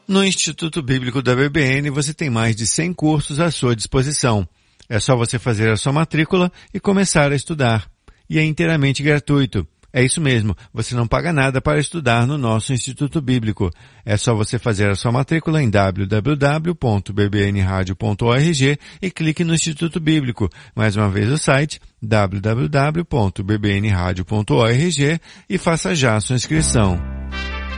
No Instituto Bíblico da BBN você tem mais de 100 cursos à sua disposição. É só você fazer a sua matrícula e começar a estudar. E é inteiramente gratuito. É isso mesmo, você não paga nada para estudar no nosso Instituto Bíblico. É só você fazer a sua matrícula em www.bbnradio.org e clique no Instituto Bíblico. Mais uma vez o site www.bbnradio.org e faça já a sua inscrição.